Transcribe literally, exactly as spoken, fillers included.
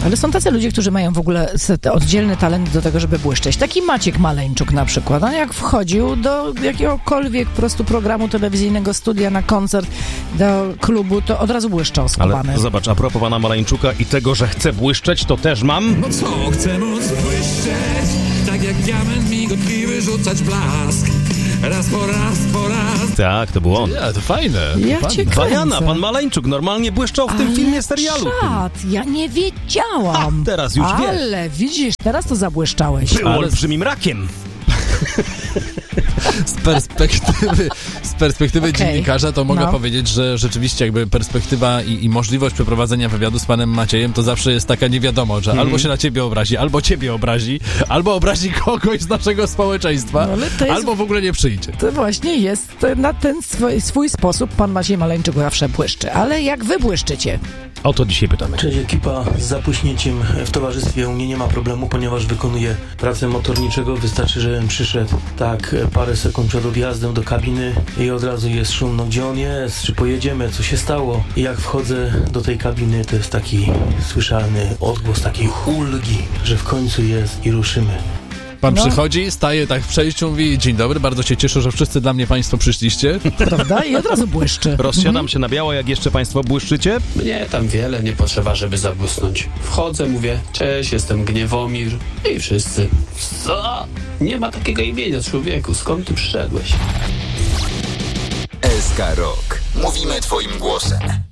Ale są tacy ludzie, którzy mają w ogóle oddzielny talent do tego, żeby błyszczeć. Taki Maciek Maleńczuk na przykład. On jak wchodził do jakiegokolwiek po prostu programu telewizyjnego, studia, na koncert, do klubu, to od razu błyszczał skubany. Ale zobacz, a propos pana Maleńczuka i tego, że chce błyszczeć, to też mam. No co, chcę móc błyszczeć, tak jak diament migotliwy rzucać blask. Raz po raz, po raz. Tak, to był on. Ja, to fajne. Ja to cię Wajana, pan Maleńczuk normalnie błyszczał w tym Ale filmie, serialu. czad, ja nie wiedziałam. A, teraz już wiesz. Ale widzisz, teraz to zabłyszczałeś. Był Ale- olbrzymim rakiem. Z perspektywy, z perspektywy Okay. dziennikarza to mogę No. powiedzieć, że rzeczywiście jakby perspektywa i, i możliwość przeprowadzenia wywiadu z panem Maciejem to zawsze jest taka nie wiadomo, że Mhm. albo się na ciebie obrazi, albo ciebie obrazi, albo obrazi kogoś z naszego społeczeństwa, No, ale to jest- albo w ogóle nie przyjdzie. To właśnie jest na ten swój, swój sposób pan Maciej Maleńczuk zawsze błyszczy. Ale jak wy błyszczycie? O to dzisiaj pytamy. Cześć ekipa, z zapuśnięciem w towarzystwie u mnie nie ma problemu, ponieważ wykonuję pracę motorniczego. Wystarczy, żebym przyszedł tak parę sekund przed odjazdem do kabiny i od razu jest szumno, gdzie on jest, czy pojedziemy, co się stało. I jak wchodzę do tej kabiny, to jest taki słyszalny odgłos takiej ulgi, że w końcu jest i ruszymy. Pan No. przychodzi, staje tak w przejściu, mówi dzień dobry, bardzo się cieszę, że wszyscy dla mnie państwo przyszliście. Prawda? I od razu błyszczy. Rozsiadam się na biało, jak jeszcze państwo błyszczycie. Mnie tam wiele nie potrzeba, żeby zabłysnąć. Wchodzę, mówię, cześć, jestem Gniewomir. I wszyscy, co? Nie ma takiego imienia, człowieku, skąd ty przyszedłeś? S K Rock. Mówimy twoim głosem.